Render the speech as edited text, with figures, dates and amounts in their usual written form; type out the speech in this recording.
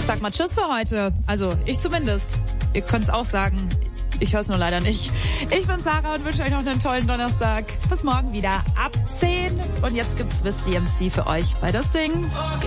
Sag mal Tschüss für heute. Also, ich zumindest. Ihr könnt's auch sagen. Ich höre es nur leider nicht. Ich bin Sarah und wünsche euch noch einen tollen Donnerstag. Bis morgen wieder ab 10. Und jetzt gibt's Swiss DMC für euch bei das Ding.